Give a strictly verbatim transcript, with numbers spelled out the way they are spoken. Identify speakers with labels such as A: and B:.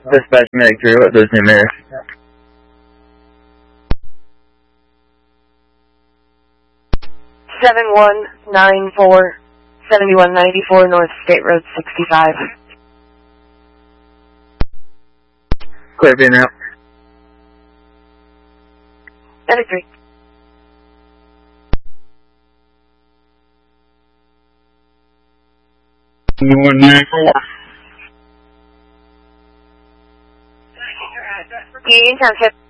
A: Dispatch Medic three, what those name is?
B: seven one nine four, seven one nine four North State Road sixty-five.
A: Clear being out.
B: Medic three.
A: one nine four.
B: Union Township.